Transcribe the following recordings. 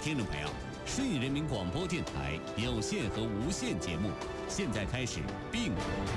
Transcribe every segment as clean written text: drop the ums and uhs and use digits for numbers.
听众朋友，顺义人民广播电台有线和无线节目现在开始并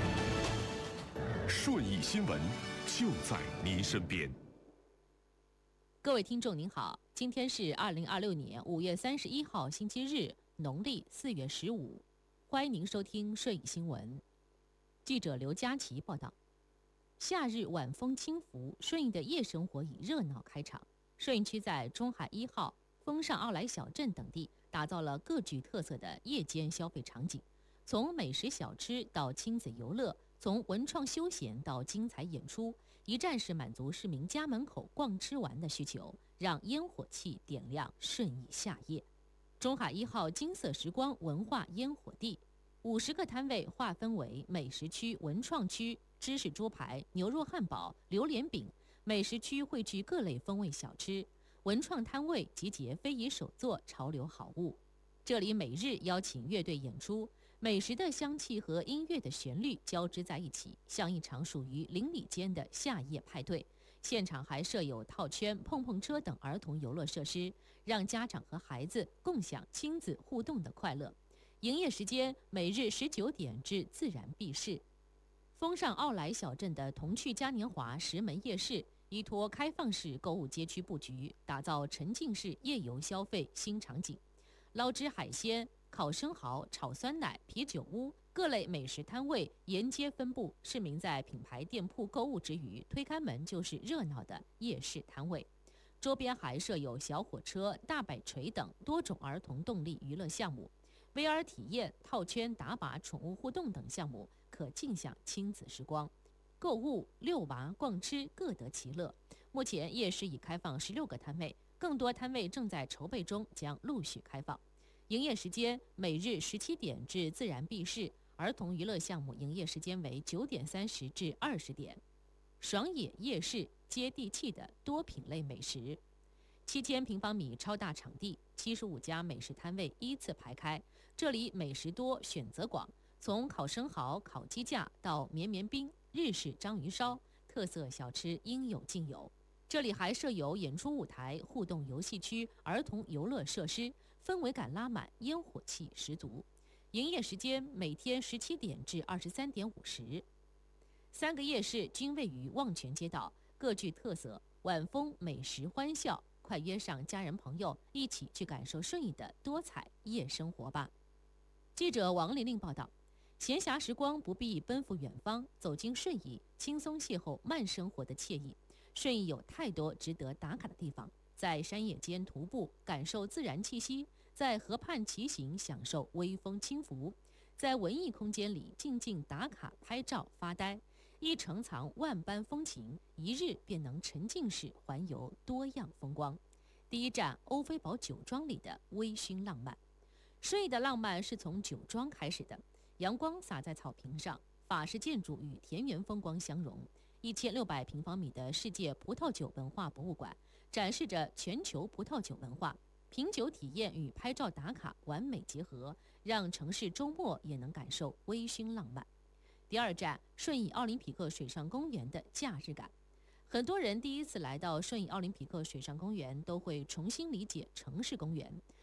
顺义新闻就在您身边。 各位听众您好，今天是2026年5月31号星期日，农历4月15，欢迎您收听顺义新闻。记者刘佳琪报道，夏日晚风轻拂，顺义的夜生活以热闹开场。顺义区在中海1号、丰上奥莱小镇等地打造了各具特色的夜间消费场景，从美食小吃到亲子游乐，从文创休闲到精彩演出，一站式满足市民家门口逛吃玩的需求，让烟火气点亮顺义夏夜。中海1号金色时光文化烟火地，50个摊位划分为美食区、文创区、芝士猪排、牛肉汉堡、榴莲饼。美食区汇聚各类风味小吃，文创摊位集结非遗手作、潮流好物。这里每日邀请乐队演出，美食的香气和音乐的旋律交织在一起，像一场属于邻里间的夏夜派对。现场还设有套圈、碰碰车等儿童游乐设施，让家长和孩子共享亲子互动的快乐。营业时间每日19点至自然闭市。丰上奥莱小镇的童趣嘉年华石门夜市依托开放式购物街区布局，打造沉浸式夜游消费新场景。捞汁海鲜、烤生蚝、炒酸奶、啤酒屋各类美食摊位沿街分布，市民在品牌店铺购物之余，推开门就是热闹的夜市摊位。周边还设有小火车、大摆锤等多种儿童动力娱乐项目。VR 体验、套圈打靶、宠物互动等项目，可尽享亲子时光。购物、遛娃、逛吃各得其乐。目前夜市已开放16个摊位，更多摊位正在筹备中，将陆续开放。营业时间每日17点至自然闭市，儿童娱乐项目营业时间为9点30至20点。爽野夜市，接地气的多品类美食。7000平方米超大场地，75家美食摊位依次排开，这里美食多，选择广，从烤生蚝、烤鸡架到绵绵冰、日式章鱼烧，特色小吃应有尽有。这里还设有演出舞台、互动游戏区、儿童游乐设施，氛围感拉满，烟火气十足。营业时间每天17点至23点50。3个夜市均位于望泉街道，各具特色，晚风美食欢笑。快约上家人朋友，一起去感受顺义的多彩夜生活吧。记者王玲玲报道，闲暇时光不必奔赴远方，走进顺义，轻松邂逅慢生活的惬意。顺义有太多值得打卡的地方，在山野间徒步，感受自然气息；在河畔骑行，享受微风轻拂；在文艺空间里静静打卡、拍照、发呆。一城藏万般风情，一日便能沉浸式环游多样风光。第一站，欧菲堡酒庄里的微醺浪漫。顺义的浪漫是从酒庄开始的，阳光洒在草坪上，法式建筑与田园风光相融。1600平方米的世界葡萄酒文化博物馆展示着全球葡萄酒文化，品酒体验与拍照打卡完美结合，让城市周末也能感受微醺浪漫。第二站，顺义奥林匹克水上公园的假日感。很多人第一次来到顺义奥林匹克水上公园，都会重新理解城市公园。